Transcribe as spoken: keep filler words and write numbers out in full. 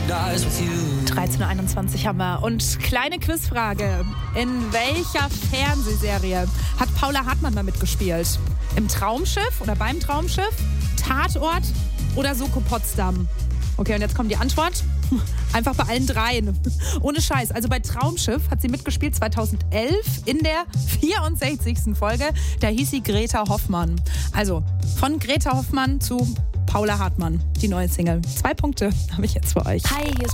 dreizehn Uhr einundzwanzig haben wir. Und kleine Quizfrage. In welcher Fernsehserie hat Paula Hartmann mal mitgespielt? Im Traumschiff oder beim Traumschiff? Tatort oder Soko Potsdam? Okay, und jetzt kommt die Antwort. Einfach bei allen dreien. Ohne Scheiß. Also bei Traumschiff hat sie mitgespielt zweitausendelf in der vierundsechzigsten Folge. Da hieß sie Greta Hoffmann. Also von Greta Hoffmann zu Paula Hartmann, die neue Single. Zwei Punkte habe ich jetzt für euch. Hi, hier ist